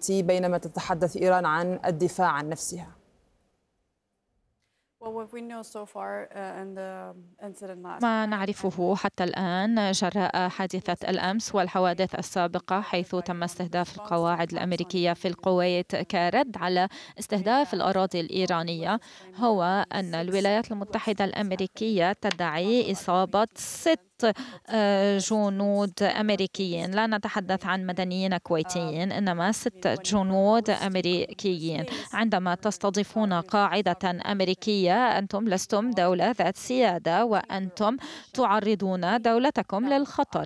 الكويتي بينما تتحدث إيران عن الدفاع عن نفسها؟ ما نعرفه حتى الآن جراء حادثة الأمس والحوادث السابقة، حيث تم استهداف القواعد الأمريكية في الكويت كرد على استهداف الأراضي الإيرانية، هو أن الولايات المتحدة الأمريكية تدعي إصابة 6 جنود أمريكيين. لا نتحدث عن مدنيين كويتيين، إنما 6 جنود أمريكيين. عندما تستضيفون قاعدة أمريكية أنتم لستم دولة ذات سيادة، وأنتم تعرضون دولتكم للخطر.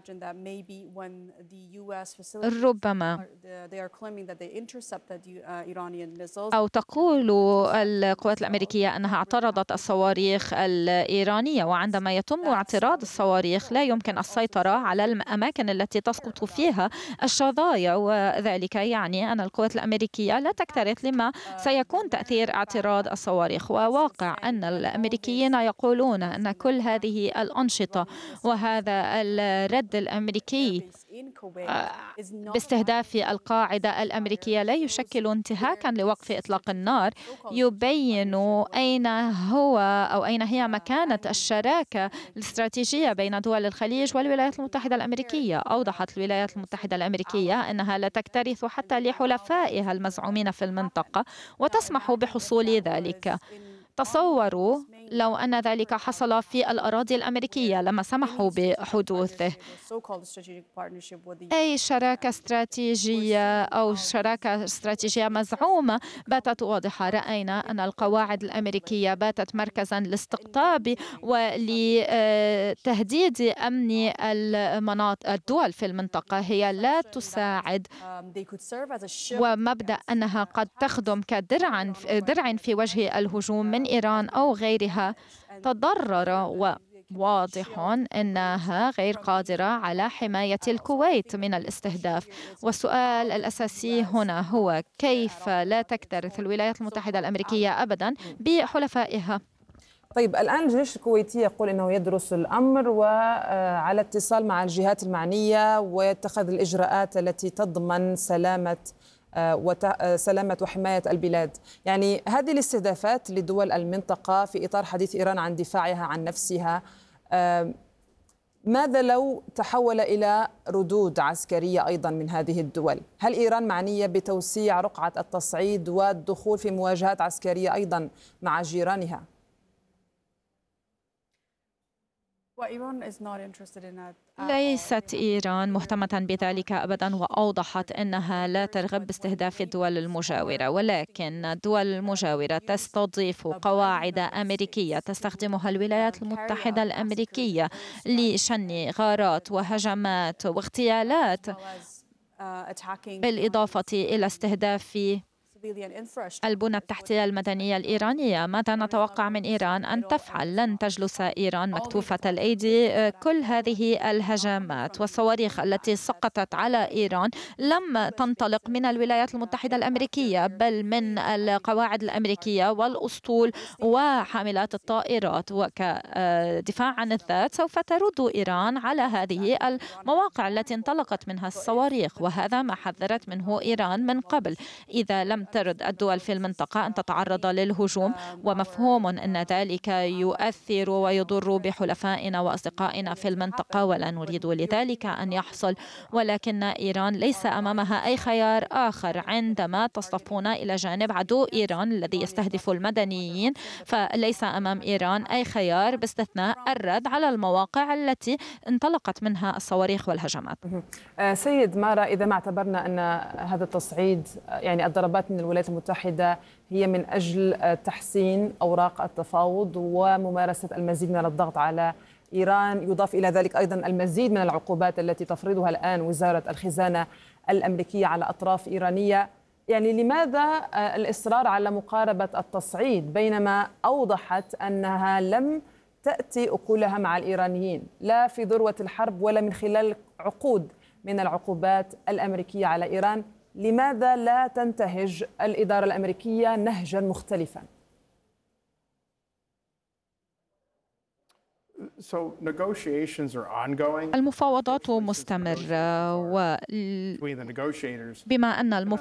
ربما أو تقول القوات الأمريكية أنها اعترضت الصواريخ الإيرانية، وعندما يتم اعتراض الصواريخ لا يمكن السيطرة على الأماكن التي تسقط فيها الشظايا، وذلك يعني أن القوات الأمريكية لا تكترث لما سيكون تأثير اعتراض الصواريخ. وواقع أن الأمريكيين يقولون أن كل هذه الأنشطة وهذا الرد الأمريكي باستهداف القاعدة الأمريكية لا يشكل انتهاكا لوقف إطلاق النار، يبين أين هو أو أين هي مكانة الشراكة الاستراتيجية بين دول الخليج والولايات المتحدة الأمريكية. أوضحت الولايات المتحدة الأمريكية أنها لا تكترث حتى لحلفائها المزعومين في المنطقة وتسمح بحصول ذلك. تصوروا لو أن ذلك حصل في الأراضي الأمريكية لما سمحوا بحدوثه. أي شراكة استراتيجية أو شراكة استراتيجية مزعومة باتت واضحة. رأينا أن القواعد الأمريكية باتت مركزا لاستقطاب ولتهديد أمن الدول في المنطقة. هي لا تساعد، ومبدأ أنها قد تخدم كدرع في وجه الهجوم من إيران أو غيرها تضرر، وواضح أنها غير قادرة على حماية الكويت من الاستهداف. والسؤال الأساسي هنا هو كيف لا تكترث الولايات المتحدة الأمريكية أبدا بحلفائها؟ طيب، الآن الجيش الكويتي يقول أنه يدرس الأمر وعلى اتصال مع الجهات المعنية ويتخذ الإجراءات التي تضمن سلامة وحماية البلاد. يعني هذه الاستهدافات لدول المنطقة في إطار حديث إيران عن دفاعها عن نفسها، ماذا لو تحول إلى ردود عسكرية أيضا من هذه الدول؟ هل إيران معنية بتوسيع رقعة التصعيد والدخول في مواجهات عسكرية أيضا مع جيرانها؟ ليست إيران مهتمة بذلك أبدا، وأوضحت أنها لا ترغب باستهداف الدول المجاورة، ولكن الدول المجاورة تستضيف قواعد أمريكية تستخدمها الولايات المتحدة الأمريكية لشن غارات وهجمات واغتيالات، بالإضافة إلى استهداف البنى التحتية المدنية الإيرانية. ماذا نتوقع من إيران أن تفعل؟ لن تجلس إيران مكتوفة الأيدي. كل هذه الهجمات والصواريخ التي سقطت على إيران لم تنطلق من الولايات المتحدة الأمريكية، بل من القواعد الأمريكية والأسطول وحاملات الطائرات. وكدفاع عن الذات سوف ترد إيران على هذه المواقع التي انطلقت منها الصواريخ، وهذا ما حذرت منه إيران من قبل. إذا لم ترد الدول في المنطقة أن تتعرض للهجوم، ومفهوم أن ذلك يؤثر ويضر بحلفائنا وأصدقائنا في المنطقة، ولا نريد لذلك أن يحصل. ولكن إيران ليس أمامها أي خيار آخر. عندما تصطفون إلى جانب عدو إيران الذي يستهدف المدنيين، فليس أمام إيران أي خيار باستثناء الرد على المواقع التي انطلقت منها الصواريخ والهجمات. سيد مارا، إذا ما اعتبرنا أن هذا التصعيد، يعني الضربات من الولايات المتحدة، هي من أجل تحسين أوراق التفاوض وممارسة المزيد من الضغط على إيران، يضاف إلى ذلك أيضا المزيد من العقوبات التي تفرضها الآن وزارة الخزانة الأمريكية على أطراف إيرانية، يعني لماذا الإصرار على مقاربة التصعيد بينما أوضحت أنها لم تأتي أكلها مع الإيرانيين لا في ذروة الحرب ولا من خلال عقود من العقوبات الأمريكية على إيران؟ لماذا لا تنتهج الإدارة الأمريكية نهجا مختلفا؟ المفاوضات مستمرة، وبما أن